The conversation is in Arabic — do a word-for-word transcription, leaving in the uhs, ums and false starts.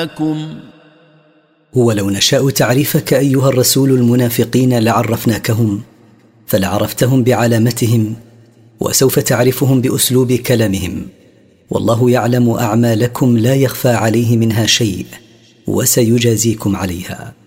ولو نشاء تعريفك أيها الرسول المنافقين لعرفناكهم، فلعرفتهم بعلامتهم، وسوف تعرفهم بأسلوب كلامهم. والله يعلم أعمالكم لا يخفى عليه منها شيء، وسيجازيكم عليها.